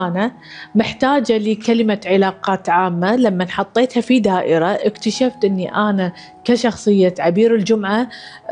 أنا محتاجة لكلمة علاقات عامة. لمن حطيتها في دائرة اكتشفت أني أنا كشخصية عبير الجمعة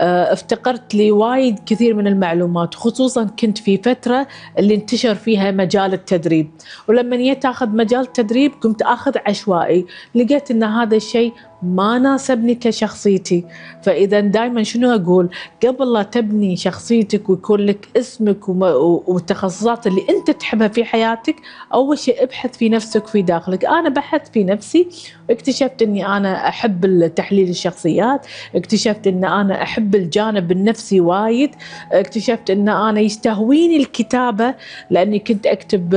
افتقرت لوايد كثير من المعلومات، خصوصا كنت في فترة اللي انتشر فيها مجال التدريب، ولما جيت أخذ مجال التدريب كنت أخذ عشوائي، لقيت أن هذا الشيء ما ناسبني كشخصيتي. فإذا دائما شنو أقول؟ قبل لا تبني شخصيتك ويكون لك اسمك والتخصصات اللي أنت تحبها في حياتك، أول شيء ابحث في نفسك في داخلك. أنا بحثت في نفسي واكتشفت أني أنا أحب تحليل الشخصيات، اكتشفت أن أنا أحب الجانب النفسي وايد، اكتشفت أن أنا يستهويني الكتابة لأني كنت أكتب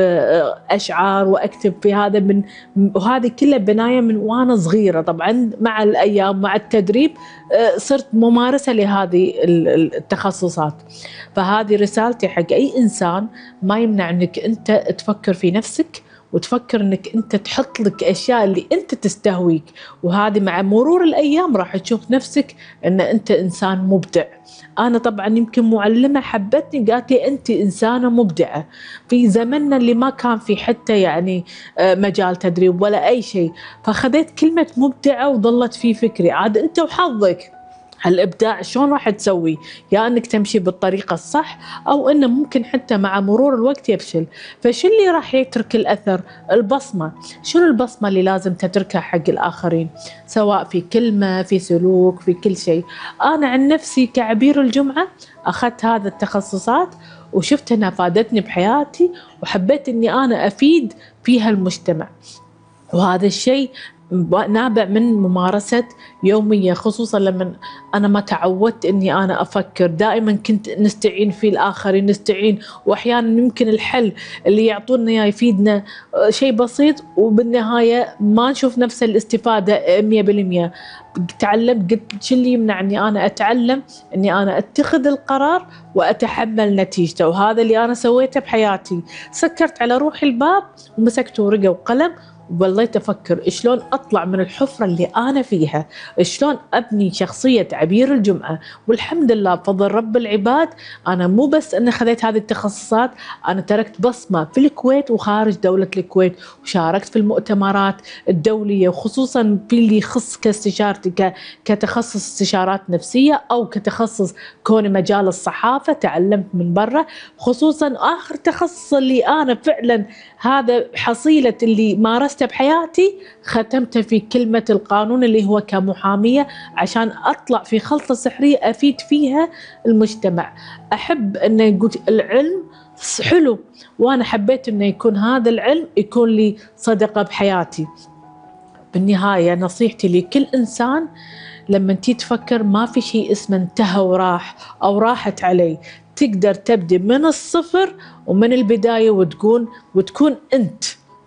أشعار وأكتب في هذا وهذه كلها بناية من وأنا صغيرة. طبعا مع الأيام مع التدريب صرت ممارسة لهذه التخصصات. فهذه رسالتي حق أي إنسان، ما يمنع أنك أنت تفكر في نفسك وتفكر أنك أنت تحط لك أشياء اللي أنت تستهويك، وهذه مع مرور الأيام راح تشوف نفسك أن أنت إنسان مبدع. أنا طبعا يمكن معلمة حبتني قالت لي أنت إنسانة مبدعة. في زمننا اللي ما كان في حتى يعني مجال تدريب ولا أي شيء، فخذيت كلمة مبدعة وظلت في فكري. عاد أنت وحظك الإبداع شلون راح تسوي؟ يا أنك تمشي بالطريقة الصح أو أنه ممكن حتى مع مرور الوقت يفشل. فشو اللي راح يترك الأثر؟ البصمة. شنو البصمة اللي لازم تتركها حق الآخرين؟ سواء في كلمة، في سلوك، في كل شيء. أنا عن نفسي كعبير الجمعة أخذت هذا التخصصات وشفت أنها فادتني بحياتي، وحبيت أني أنا أفيد فيها المجتمع، وهذا الشيء نابع من ممارسة يومية، خصوصا لما أنا ما تعودت أني أنا أفكر. دائما كنت نستعين في الآخرين، نستعين، وأحيانا يمكن الحل اللي يعطونا إياه يفيدنا شيء بسيط وبالنهاية ما نشوف نفس الاستفادة 100%. تعلمت، قلت شو اللي يمنعني أنا أتعلم أني أنا أتخذ القرار وأتحمل نتيجته، وهذا اللي أنا سويته بحياتي. سكرت على روحي الباب ومسكت ورقة وقلم وظليت أفكر شلون أطلع من الحفرة اللي أنا فيها، شلون أبني شخصية عبير الجمعة. والحمد لله بفضل رب العباد أنا مو بس أن خذيت هذه التخصصات، أنا تركت بصمة في الكويت وخارج دولة الكويت، وشاركت في المؤتمرات الدولية، وخصوصا في اللي يخص كاستشارتي كتخصص استشارات نفسية أو كتخصص كون مجال الصحافة. تعلمت من برا، خصوصا آخر تخصص اللي أنا فعلا هذا حصيلة اللي مارسته بحياتي، ختمته في كلمة القانون اللي هو كمحامية، عشان أطلع في خلطة سحرية أفيد فيها المجتمع. أحب أن يقول العلم حلو، وأنا حبيت أنه يكون هذا العلم يكون لي صدقة بحياتي. بالنهاية نصيحتي لكل إنسان، لما انتي تفكر ما في شيء اسمه انتهى وراح أو راحت علي، تقدر تبدي من الصفر ومن البداية وتكون أنت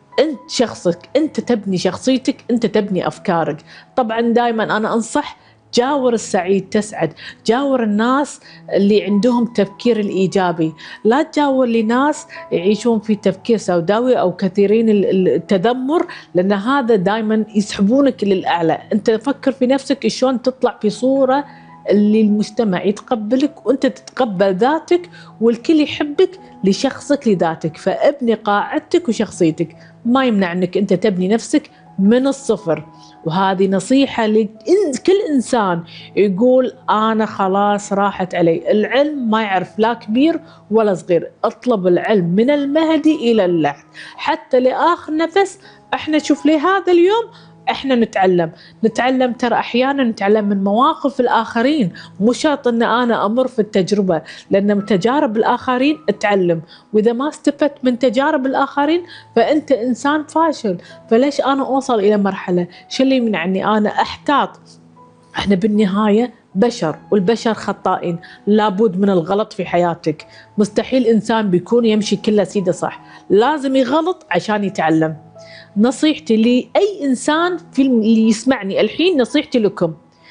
شخصك، أنت تبني شخصيتك، أنت تبني أفكارك. طبعا دائما أنا أنصح جاور السعيد تسعد، جاور الناس اللي عندهم تفكير الإيجابي، لا تجاور لناس يعيشون في تفكير سوداوي أو كثيرين التذمر، لأن هذا دائما يسحبونك للأعلى. أنت فكر في نفسك شلون تطلع في صورة اللي المجتمع يتقبلك وأنت تتقبل ذاتك والكل يحبك لشخصك لذاتك. فابني قاعدتك وشخصيتك، ما يمنع أنك أنت تبني نفسك من الصفر. وهذه نصيحة لكل إنسان يقول أنا خلاص راحت علي. العلم ما يعرف لا كبير ولا صغير، اطلب العلم من المهدي إلى اللحد حتى لآخر نفس. احنا شوف لي هذا اليوم احنا نتعلم ترى احيانا نتعلم من مواقف الاخرين، مو شرط ان انا امر في التجربه، لان من تجارب الاخرين اتعلم، واذا ما استفدت من تجارب الاخرين فانت انسان فاشل. فليش انا اوصل الى مرحله؟ شو اللي يمنعني انا احتاط؟ احنا بالنهايه بشر، والبشر خطائين، لابد من الغلط في حياتك. مستحيل انسان بيكون يمشي كله سيده صح، لازم يغلط عشان يتعلم. نصيحتي لأي إنسان اللي يسمعني الحين، نصيحتي لكم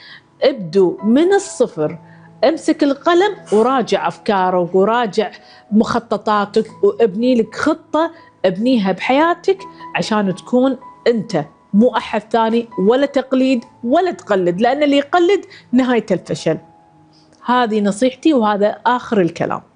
ابدوا من الصفر، امسك القلم وراجع أفكارك وراجع مخططاتك وابني لك خطة ابنيها بحياتك عشان تكون أنت، مو أحد ثاني، ولا تقليد ولا تقلد، لأن اللي يقلد نهاية الفشل. هذه نصيحتي وهذا آخر الكلام.